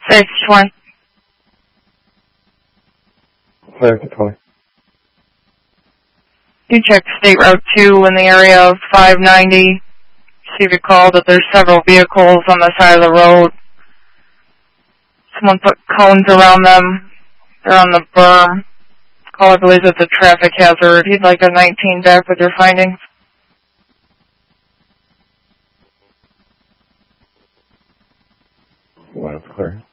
620. Clear to 20. You check State Route 2 in the area of 590. See if you call that there's several vehicles on the side of the road. Someone put cones around them. They're on the berm. Caller believes it's a traffic hazard. He'd like a 19 back with your findings. Well, it's clear.